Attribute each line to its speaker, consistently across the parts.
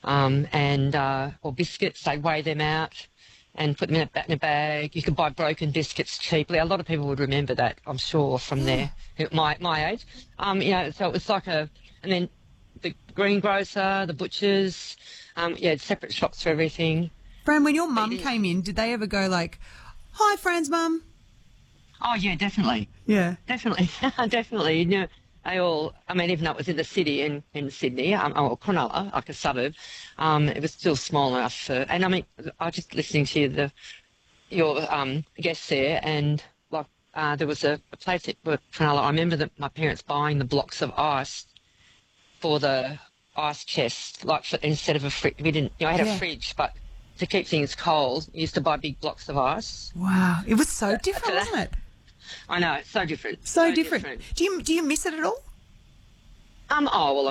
Speaker 1: or biscuits. They weigh them out and put them in a bag. You could buy broken biscuits cheaply. A lot of people would remember that, I'm sure, from my age. So it was like and then the greengrocer, the butchers, separate shops for everything.
Speaker 2: Fran, when your mum came in, did they ever go like, "Hi, Fran's mum"?
Speaker 1: Oh, yeah, definitely.
Speaker 2: Yeah.
Speaker 1: Definitely. Definitely. Even though it was in the city in Sydney, or Cronulla, like a suburb, it was still small enough for... And, I was just listening to your guests there, and, there was a place at Cronulla. I remember my parents buying the blocks of ice for the ice chest, instead of a fridge. We didn't... I had a fridge, but to keep things cold, we used to buy big blocks of ice.
Speaker 2: Wow. It was so different, wasn't it?
Speaker 1: I know, it's so different.
Speaker 2: So different. Do you miss it at all?
Speaker 1: I'm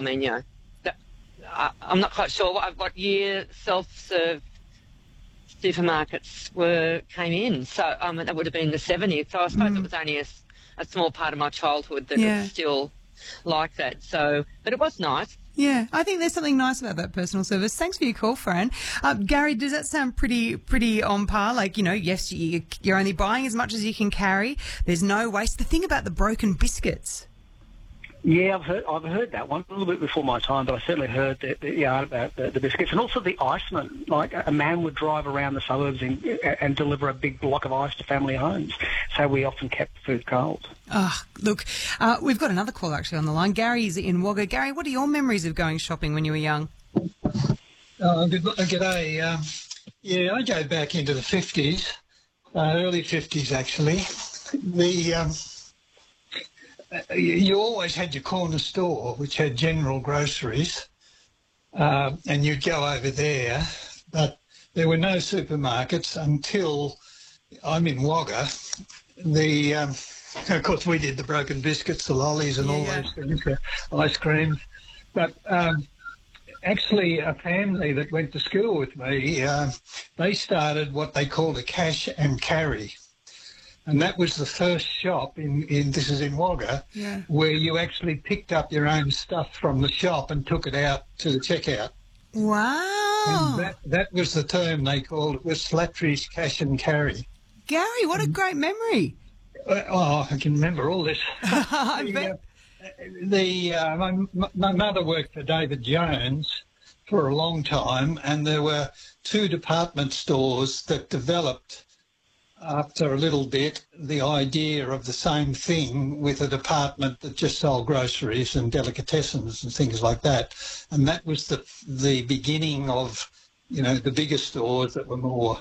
Speaker 1: not quite sure what year self-serve supermarkets came in. So that would have been the 70s. So I suppose it was only a small part of my childhood that was still like that. So, but it was nice.
Speaker 2: Yeah, I think there's something nice about that personal service. Thanks for your call, Fran. Gary, does that sound pretty on par? Like, yes, you're only buying as much as you can carry. There's no waste. The thing about the broken biscuits.
Speaker 3: Yeah, I've heard that one a little bit before my time, but I certainly heard the art about the biscuits and also the iceman. Like a man would drive around the suburbs and deliver a big block of ice to family homes, so we often kept food cold.
Speaker 2: Oh, look, we've got another call actually on the line. Gary's in Wagga. Gary, what are your memories of going shopping when you were young?
Speaker 4: G'day. I go back into the 50s, early 50s actually. You always had your corner store, which had general groceries, and you'd go over there, but there were no supermarkets until I'm in Wagga. Of course, we did the broken biscuits, the lollies and all those things, ice creams. But actually, a family that went to school with me, they started what they called a cash and carry. And that was the first shop this is in Wagga, where you actually picked up your own stuff from the shop and took it out to the checkout.
Speaker 2: Wow.
Speaker 4: And that was the term they called it, was Slattery's cash and carry.
Speaker 2: Gary, what a great memory.
Speaker 4: I can remember all this.
Speaker 2: I bet.
Speaker 4: My mother worked for David Jones for a long time, and there were two department stores that developed after a little bit the idea of the same thing with a department that just sold groceries and delicatessens and things like that. And that was the beginning of, the bigger stores that were more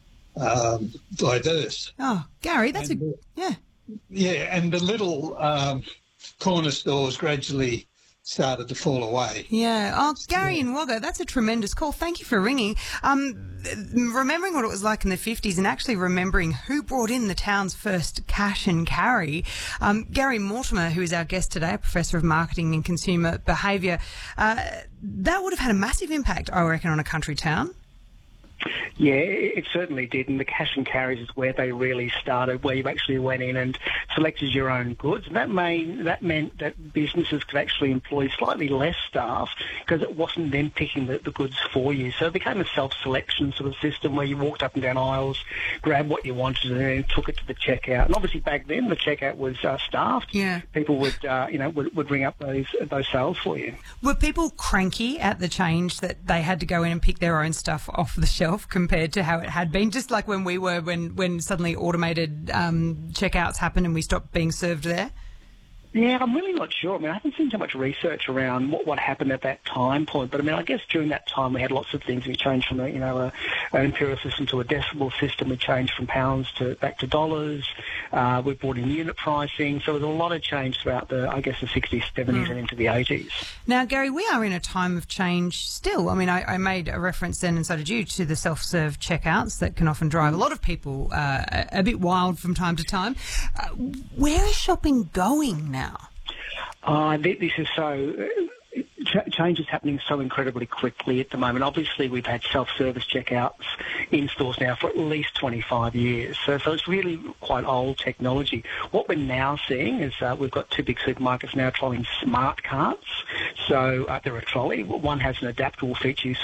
Speaker 4: diverse.
Speaker 2: Oh, Gary, that's
Speaker 4: Yeah, and the little corner stores gradually started to fall away.
Speaker 2: Yeah. Oh, Gary in Wagga, that's a tremendous call. Thank you for ringing. Remembering what it was like in the 50s and actually remembering who brought in the town's first cash and carry, Gary Mortimer, who is our guest today, a professor of marketing and consumer behaviour, that would have had a massive impact, I reckon, on a country town.
Speaker 3: Yeah, it certainly did, and the cash and carries is where they really started, where you actually went in and selected your own goods. And that meant that businesses could actually employ slightly less staff because it wasn't them picking the goods for you. So it became a self-selection sort of system where you walked up and down aisles, grabbed what you wanted, and then took it to the checkout. And obviously back then the checkout was staffed.
Speaker 2: Yeah.
Speaker 3: People would ring up those sales for you.
Speaker 2: Were people cranky at the change that they had to go in and pick their own stuff off the shelf compared to how it had been, just like when we were when suddenly automated checkouts happened and we stopped being served there?
Speaker 3: Yeah, I'm really not sure. I haven't seen so much research around what happened at that time point. But I guess during that time we had lots of things. We changed from an imperial system to a decimal system. We changed from pounds back to dollars. We brought in unit pricing. So there was a lot of change throughout the 60s, 70s and into the 80s.
Speaker 2: Now, Gary, we are in a time of change still. I made a reference then, and so did you, to the self-serve checkouts that can often drive a lot of people a bit wild from time to time. Where is shopping going now?
Speaker 3: This is so... Change is happening so incredibly quickly at the moment. Obviously, we've had self-service checkouts in stores now for at least 25 years. So it's really quite old technology. What we're now seeing is we've got two big supermarkets now trialling smart carts. So they're a trolley. One has an adaptable feature.